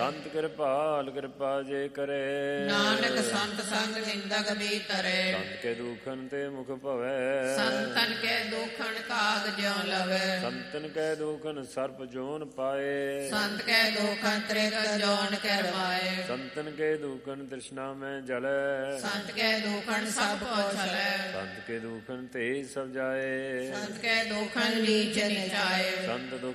ਸੰਤ ਕਿਰਪਾਲ ਕਿਰਪਾ ਜੇ ਕਰੇ। ਨਾਨਕ ਸੰਤ ਸੰਗ ਨਿੰਦਕ ਵੀ ਤਰੇ। ਸੰਤ ਕੇ ਦੁਖਨ ਤੇ ਮੁਖ ਭਵੈ। ਸੰਤਨ ਕੇ ਦੁਖਨ ਕਾਗ ਜਿਉ ਲਵੇ। ਸੰਤਨ ਕੈ ਦੁਖਨ ਸਰਪ ਜੋਨ ਪਾਏ। ਸੰਤ ਕੇ ਦੁਖਨ ਤ੍ਰਿਕ ਜੋਨ ਕਰਵਾਏ। ਸੰਤਨ ਕੇ ਦੁਖਨ ਤ੍ਰਿਸ਼ਨਾ ਮੈਂ ਜਲੈ। ਸੰਤ ਕੇ ਦੁਖਨ ਸਭ ਕੋ ਛਲੈ। ਸੰਤ ਕੇ ਦੁਖਨ ਤੇ ਸਭ ਜਾਏ। ਸੰਤ ਕੇ ਦੁਖਨ ਨੀਚ ਨਿਚਾਏ। ਸੰਤ